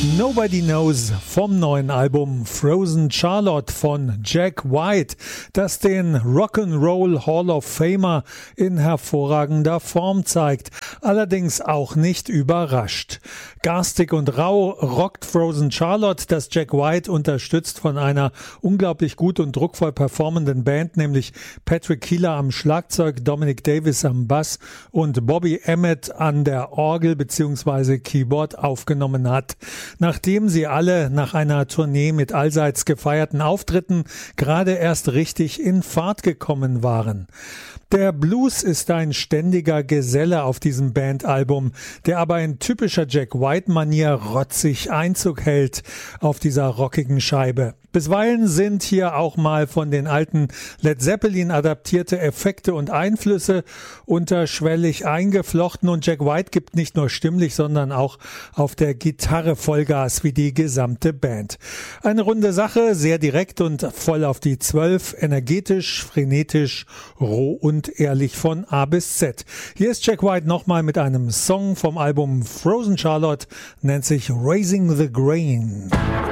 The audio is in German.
Nobody Knows vom neuen Album Frozen Charlotte von Jack White, das den Rock'n'Roll Hall of Famer in hervorragender Form zeigt, allerdings auch nicht überrascht. Garstig und rau rockt Frozen Charlotte, das Jack White unterstützt von einer unglaublich gut und druckvoll performenden Band, nämlich Patrick Keeler am Schlagzeug, Dominic Davis am Bass und Bobby Emmett an der Orgel bzw. Keyboard aufgenommen hat. Nachdem sie alle nach einer Tournee mit allseits gefeierten Auftritten gerade erst richtig in Fahrt gekommen waren. Der Blues ist ein ständiger Geselle auf diesem Bandalbum, der aber in typischer Jack White-Manier rotzig Einzug hält auf dieser rockigen Scheibe. Bisweilen sind hier auch mal von den alten Led Zeppelin adaptierte Effekte und Einflüsse unterschwellig eingeflochten und Jack White gibt nicht nur stimmlich, sondern auch auf der Gitarre Vollgas wie die gesamte Band. Eine runde Sache, sehr direkt und voll auf die 12, energetisch, frenetisch, roh und ehrlich von A bis Z. Hier ist Jack White nochmal mit einem Song vom Album Frozen Charlotte, nennt sich Raising the Grain.